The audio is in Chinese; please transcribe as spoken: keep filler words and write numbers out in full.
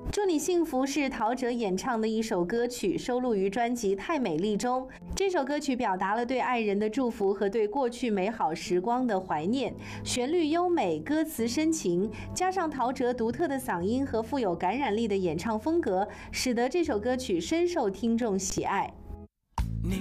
祝你幸福是陶喆演唱的一首歌曲，收录于专辑《太美丽》中。这首歌曲表达了对爱人的祝福和对过去美好时光的怀念，旋律优美，歌词深情，加上陶喆独特的嗓音和富有感染力的演唱风格，使得这首歌曲深受听众喜爱。